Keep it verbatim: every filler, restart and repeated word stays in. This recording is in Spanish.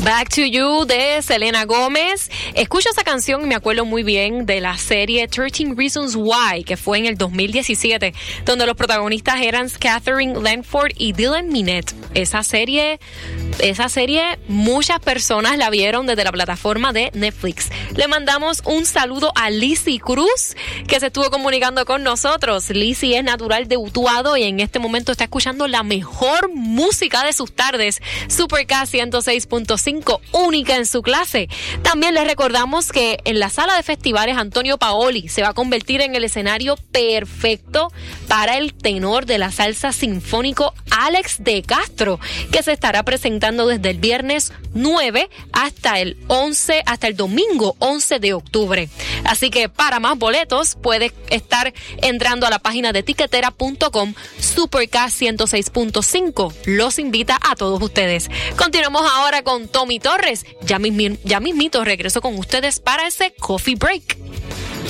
Back to You de Selena Gómez. Escucho esa canción y me acuerdo muy bien de la serie thirteen Reasons Why, que fue en el dos mil diecisiete, donde los protagonistas eran Catherine Langford y Dylan Minnette. Esa serie, esa serie muchas personas la vieron desde la plataforma de Netflix. Le mandamos un saludo a Lizzy Cruz, que se estuvo comunicando con nosotros. Lizzy es natural de Utuado y en este momento está escuchando la mejor música de sus tardes, Super K ciento seis punto cinco, única en su clase. También les recordamos que en la sala de festivales Antonio Paoli se va a convertir en el escenario perfecto para el tenor de la salsa sinfónico Alex de Castro, que se estará presentando desde el viernes nueve hasta el once, hasta el domingo once de octubre. Así que para más boletos puedes estar entrando a la página de tiquetera punto com. Super K ciento seis punto cinco los invita a todos ustedes. Continuamos ahora con Tommy Torres. Ya mismito, ya mismito regreso con ustedes para ese coffee break.